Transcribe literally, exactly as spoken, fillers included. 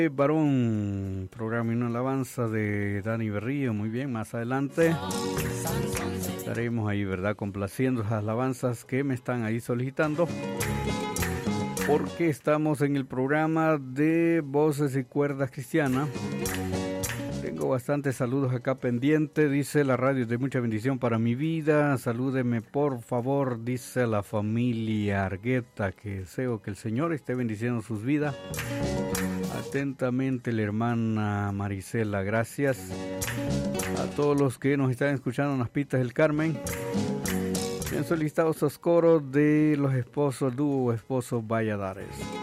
Varón, programa y una alabanza de Dani Berrío, muy bien, más adelante estaremos ahí, ¿verdad? Complaciendo esas alabanzas que me están ahí solicitando, porque estamos en el programa de Voces y Cuerdas Cristianas. Tengo bastantes saludos acá pendiente, dice la radio de mucha bendición para mi vida, salúdeme por favor, dice la familia Argueta, que deseo que el Señor esté bendiciendo sus vidas. Atentamente la hermana Marisela, gracias a todos los que nos están escuchando en las pistas del Carmen. Me han solicitado esos coros de los esposos, dúo esposos Valladares.